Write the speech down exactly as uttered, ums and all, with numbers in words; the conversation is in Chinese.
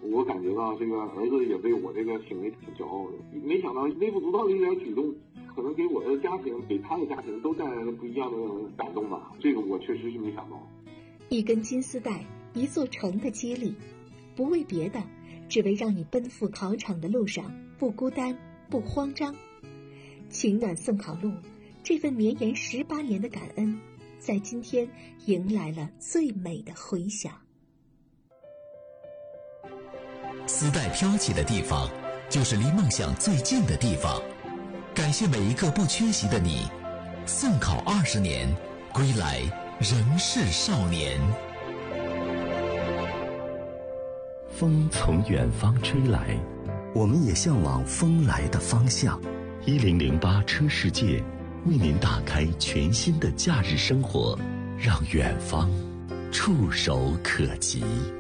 我感觉到这个儿子也对我这个行为挺骄傲的，没想到微不足道的一点举动，可能给我的家庭、给他的家庭都带来了不一样的感动吧。这个我确实是没想到。 一根金丝带，一座城的激励，不为别的，只为让你奔赴考场的路上不孤单、不慌张。情暖送考路，这份绵延十八年的感恩，在今天迎来了最美的回响。 丝带飘起的地方，就是离梦想最近的地方。感谢每一个不缺席的你，送考二十年，归来仍是少年。 风从远方吹来，我们也向往风来的方向。一零零八车世界为您打开全新的假日生活，让远方触手可及。